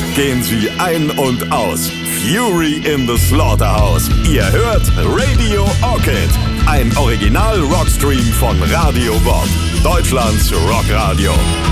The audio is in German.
gehen sie ein und aus. Fury in the Slaughterhouse. Ihr hört Radio Orchid, ein Original-Rockstream von Radio Bob, Deutschlands Rockradio.